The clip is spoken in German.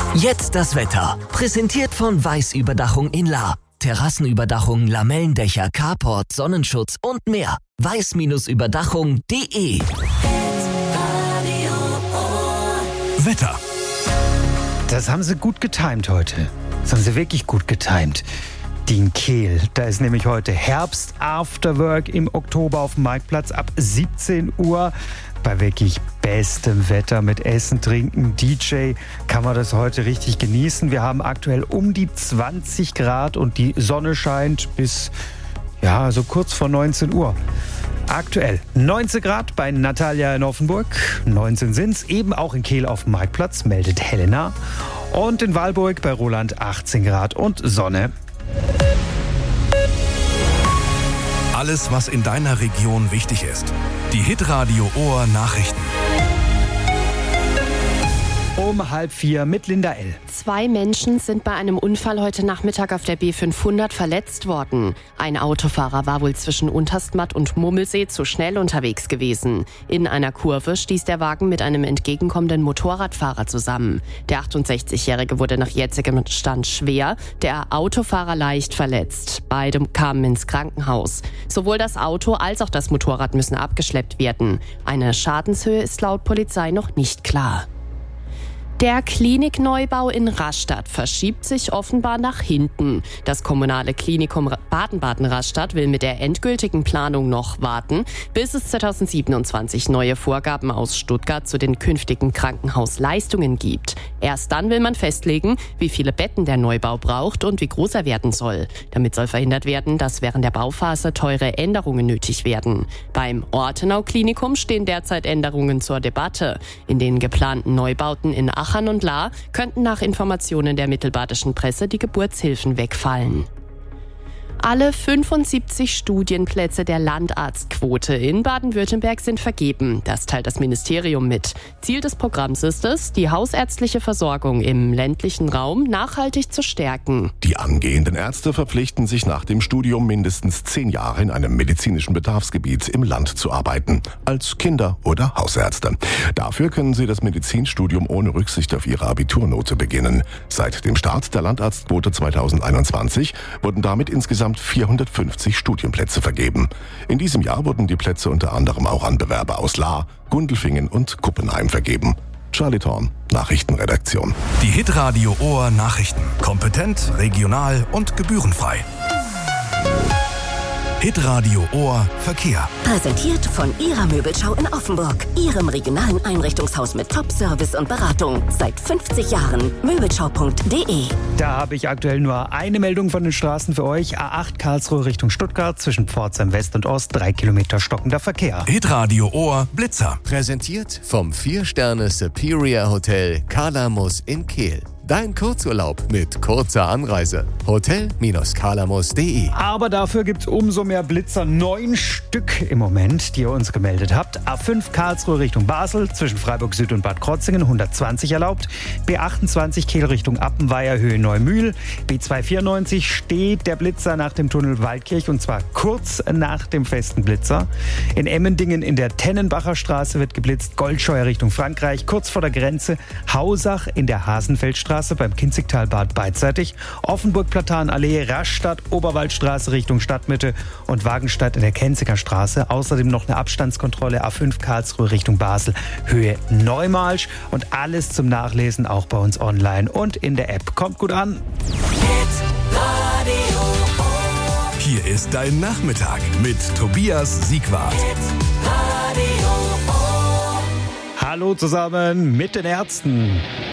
Jetzt das Wetter. Präsentiert von Weiß-Überdachung in Lahr. Terrassenüberdachung, Lamellendächer, Carport, Sonnenschutz und mehr. weiß-überdachung.de. Wetter. Das haben sie gut getimt heute. Das haben sie wirklich gut getimt. Die in Kehl. Da ist nämlich heute Herbst Afterwork im Oktober auf dem Marktplatz ab 17 Uhr. Bei wirklich bestem Wetter mit Essen, Trinken, DJ kann man das heute richtig genießen. Wir haben aktuell um die 20 Grad und die Sonne scheint bis so kurz vor 19 Uhr. Aktuell 19 Grad bei Natalia in Offenburg, 19 sind's, eben auch in Kehl auf dem Marktplatz, meldet Helena. Und in Walburg bei Roland 18 Grad und Sonne. Alles, was in deiner Region wichtig ist. Die Hitradio Ohr Nachrichten. Um 3:30 mit Linda L. 2 Menschen sind bei einem Unfall heute Nachmittag auf der B500 verletzt worden. Ein Autofahrer war wohl zwischen Unterstmatt und Mummelsee zu schnell unterwegs gewesen. In einer Kurve stieß der Wagen mit einem entgegenkommenden Motorradfahrer zusammen. Der 68-Jährige wurde nach jetzigem Stand schwer, der Autofahrer leicht verletzt. Beide kamen ins Krankenhaus. Sowohl das Auto als auch das Motorrad müssen abgeschleppt werden. Eine Schadenshöhe ist laut Polizei noch nicht klar. Der Klinikneubau in Rastatt verschiebt sich offenbar nach hinten. Das kommunale Klinikum Baden-Baden-Rastatt will mit der endgültigen Planung noch warten, bis es 2027 neue Vorgaben aus Stuttgart zu den künftigen Krankenhausleistungen gibt. Erst dann will man festlegen, wie viele Betten der Neubau braucht und wie groß er werden soll. Damit soll verhindert werden, dass während der Bauphase teure Änderungen nötig werden. Beim Ortenau-Klinikum stehen derzeit Änderungen zur Debatte. In den geplanten Neubauten in Aachen und Lahr könnten nach Informationen der mittelbadischen Presse die Geburtshilfen wegfallen. Alle 75 Studienplätze der Landarztquote in Baden-Württemberg sind vergeben. Das teilt das Ministerium mit. Ziel des Programms ist es, die hausärztliche Versorgung im ländlichen Raum nachhaltig zu stärken. Die angehenden Ärzte verpflichten sich nach dem Studium mindestens 10 Jahre in einem medizinischen Bedarfsgebiet im Land zu arbeiten, als Kinder- oder Hausärzte. Dafür können sie das Medizinstudium ohne Rücksicht auf ihre Abiturnote beginnen. Seit dem Start der Landarztquote 2021 wurden damit insgesamt 450 Studienplätze vergeben. In diesem Jahr wurden die Plätze unter anderem auch an Bewerber aus Lahr, Gundelfingen und Kuppenheim vergeben. Charlie Thorn, Nachrichtenredaktion. Die Hitradio Ohr Nachrichten. Kompetent, regional und gebührenfrei. Hitradio Ohr Verkehr. Präsentiert von Ihrer Möbelschau in Offenburg. Ihrem regionalen Einrichtungshaus mit Top-Service und Beratung. Seit 50 Jahren. Möbelschau.de. Da habe ich aktuell nur eine Meldung von den Straßen für euch. A8 Karlsruhe Richtung Stuttgart zwischen Pforzheim West und Ost. 3 Kilometer stockender Verkehr. Hitradio Ohr Blitzer. Präsentiert vom 4-Sterne Superior Hotel Kalamus in Kehl. Dein Kurzurlaub mit kurzer Anreise. Hotel-kalamus.de. Aber dafür gibt es umso mehr Blitzer. 9 Stück im Moment, die ihr uns gemeldet habt. A5 Karlsruhe Richtung Basel, zwischen Freiburg Süd und Bad Krotzingen 120 erlaubt. B28 Kehl Richtung Appenweier, Höhe Neumühl. B294 steht der Blitzer nach dem Tunnel Waldkirch und zwar kurz nach dem festen Blitzer. In Emmendingen in der Tennenbacher Straße wird geblitzt. Goldscheuer Richtung Frankreich, kurz vor der Grenze. Hausach in der Hasenfeldstraße beim Kinzigtalbad beidseitig, Offenburg-Platanallee, Rastatt, Oberwaldstraße Richtung Stadtmitte und Wagenstadt in der Kenziger Straße. Außerdem noch eine Abstandskontrolle A5 Karlsruhe Richtung Basel, Höhe Neumarsch und alles zum Nachlesen auch bei uns online und in der App. Kommt gut an. Hier ist dein Nachmittag mit Tobias Siegwart. Hallo zusammen mit den Ärzten.